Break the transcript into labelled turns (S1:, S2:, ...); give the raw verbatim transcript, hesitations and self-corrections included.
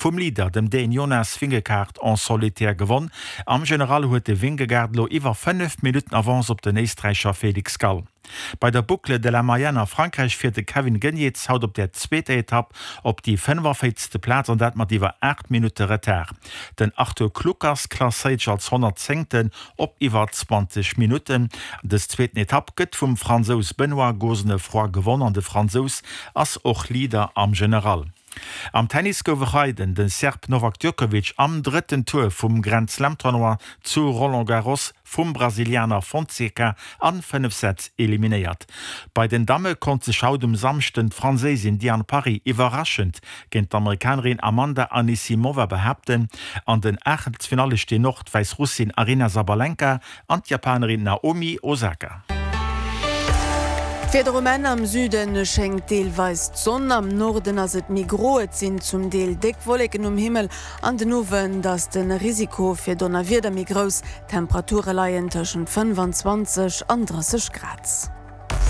S1: vum Lieder dem den Jonas Vingegaard en solitär gewonnen. Am General huet de Vingegaard lo iwwer fünf Minuten avance op den Österreicher Felix Gall. Bei der Boucle de la Mayenne a Frankreich fir de Kevin Genietz haut op der zweite Etappe op die fünfundvierzigste Platz und dat mat iwwer acht Minuten Retard. Den Arthur Klukas klasséit als hundertzehnten op iwwer zwanzig Minuten. Des zweiten Etappe gëtt vum Franzos Benoit Gosenefroy gewonnen, de Franzos ass och Lieder am General. Am Tennis gowerreiden den Serb Novak Djokovic am dritten Tour vum Grand Slam Tournoi zu Roland Garros vum Brasilianer Fonseca an fünf Sätze eliminiert. Bei den Dame konnte sich haut um samsten Französin Diane Paris überraschend gegen die Amerikanerin Amanda Anisimova behaupten. An den Achtelfinale stehen noch die Weißrussin Arina Sabalenka und die Japanerin Naomi Osaka.
S2: Für die Rumänen am Süden schenkt teilweise die Sonne, am Norden as et migroet sind zum Deel Deckwolken um Himmel, an den Owen dass den Risiko für Donnerwider mi groß, Temperaturen leiien zwischen fünfundzwanzig und dreißig Grad.